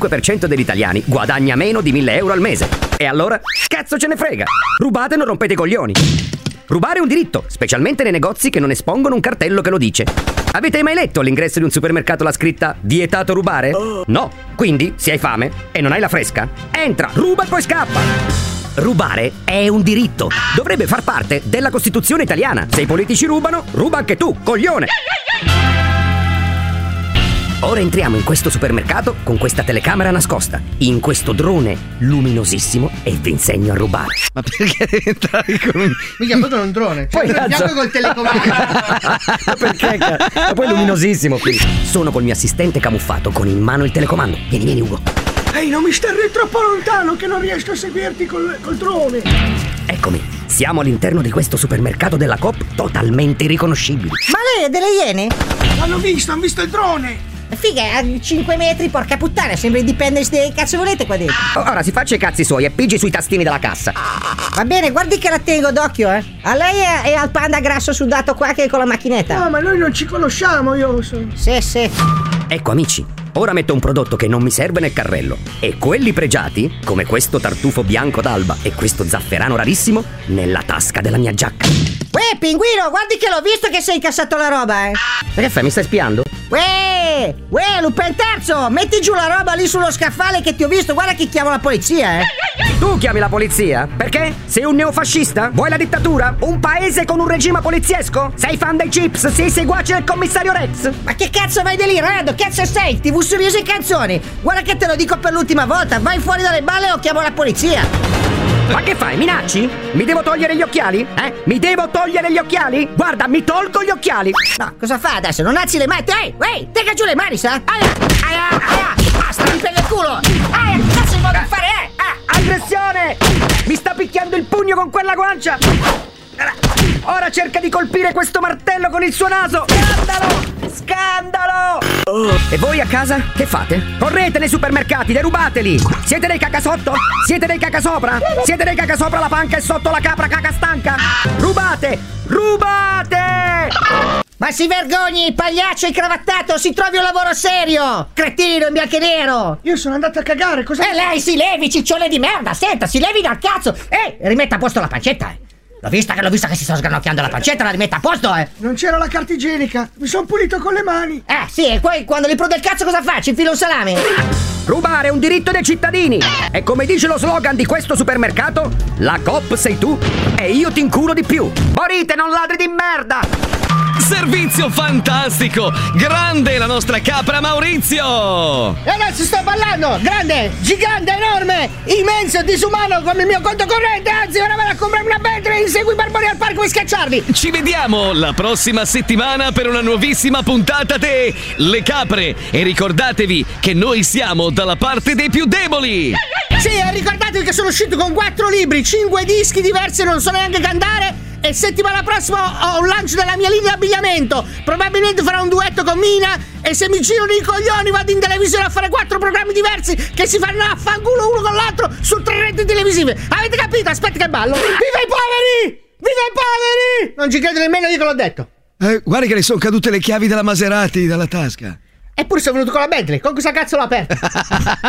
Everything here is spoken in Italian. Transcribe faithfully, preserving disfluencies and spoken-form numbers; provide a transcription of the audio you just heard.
settantacinque per cento degli italiani guadagna meno di mille euro al mese. E allora? Cazzo ce ne frega! Rubate e non rompete i coglioni! Rubare è un diritto, specialmente nei negozi che non espongono un cartello che lo dice. Avete mai letto all'ingresso di un supermercato la scritta vietato rubare? No. Quindi, se hai fame e non hai la fresca, entra, ruba e poi scappa. Rubare è un diritto. Dovrebbe far parte della Costituzione italiana. Se i politici rubano, ruba anche tu, coglione. Ora entriamo in questo supermercato con questa telecamera nascosta, in questo drone luminosissimo, e vi insegno a rubare. Ma perché devi entrare con un... Mica proprio un drone. Poi andiamo col telecomando. Perché? Ma poi è luminosissimo qui. Sono col mio assistente camuffato con in mano il telecomando. Vieni, vieni Ugo. Ehi, non mi starri troppo lontano che non riesco a seguirti col, col drone. Eccomi, siamo all'interno di questo supermercato della Coop totalmente irriconoscibili. Ma lei è delle Iene? L'hanno visto, hanno visto il drone. Figa, a cinque metri, porca puttana, sembra Independence Day, cazzo volete qua dentro? Ora si faccia i cazzi suoi e pigi sui tastini della cassa. Va bene, guardi che la tengo d'occhio, eh. A lei e, e al panda grasso sudato qua che è con la macchinetta. No, ma noi non ci conosciamo, io so. Sì, sì. Ecco amici, ora metto un prodotto che non mi serve nel carrello e quelli pregiati, come questo tartufo bianco d'alba e questo zafferano rarissimo, nella tasca della mia giacca. Uè, pinguino, guardi che l'ho visto che sei incassato la roba, eh. Ma che fai, mi stai spiando? Uè, uè, Lupin terzo, metti giù la roba lì sullo scaffale che ti ho visto, guarda che chiamo la polizia, eh. Tu chiami la polizia? Perché? Sei un neofascista? Vuoi la dittatura? Un paese con un regime poliziesco? Sei fan dei chips? Sei seguace del commissario Rex? Ma che cazzo vai di lì, Rado? Cazzo sei? T V Series e canzoni? Guarda che te lo dico per l'ultima volta, vai fuori dalle balle o chiamo la polizia. Ma che fai? Minacci? Mi devo togliere gli occhiali? Eh? Mi devo togliere gli occhiali? Guarda, mi tolgo gli occhiali! No, cosa fa adesso? Non alzi le mani? Ehi, ehi, tega giù le mani, sa? Aia, aia, aia! Basta, mi pega il culo! Aia, che cazzo vuoi eh, fare, eh? Ah, aggressione! Mi sta picchiando il pugno con quella guancia! Ora cerca di colpire questo martello con il suo naso! Scandalo! Scandalo! Oh. E voi a casa che fate? Correte nei supermercati, derubateli! Siete dei cacasotto? Siete dei cacasopra? Siete dei cacasopra la panca e sotto la capra caca stanca? Rubate! Rubate! Ma si vergogni, pagliaccio incravattato, si trovi un lavoro serio! Cretino in bianco e nero! Io sono andato a cagare, cosa... E lei si levi, ciccione di merda! Senta, si levi dal cazzo! Ehi, rimetta a posto la pancetta, eh! L'ho vista che l'ho vista che si sta sgranocchiando la pancetta, la rimetta a posto, eh! Non c'era la carta igienica, mi sono pulito con le mani! Eh, sì, e poi quando gli prude il cazzo cosa fa? Ci infila un salame? Rubare è un diritto dei cittadini! E come dice lo slogan di questo supermercato, la Coop sei tu e io ti inculo di più! Morite, non ladri di merda! Servizio fantastico! Grande la nostra capra Maurizio! E adesso sto ballando! Grande, gigante, enorme, immenso, disumano come il mio conto corrente! Anzi, ora vado a comprare una Bentley e insegui i barboni al parco e schiacciarvi! Ci vediamo la prossima settimana per una nuovissima puntata de Le Capre! E ricordatevi che noi siamo dalla parte dei più deboli! Sì, e ricordatevi che sono uscito con quattro libri, cinque dischi diversi, non so neanche cantare. E settimana prossima ho un lancio della mia linea abbigliamento. Probabilmente farò un duetto con Mina. E se mi girano i coglioni vado in televisione a fare quattro programmi diversi che si fanno a fanculo uno con l'altro su tre reti televisive. Avete capito? Aspetta che ballo. Viva i poveri! Viva i poveri! Non ci credo nemmeno io che l'ho detto. Eh, guarda che le sono cadute le chiavi della Maserati dalla tasca. Eppure sono venuto con la Bentley. Con cosa cazzo l'ho aperta?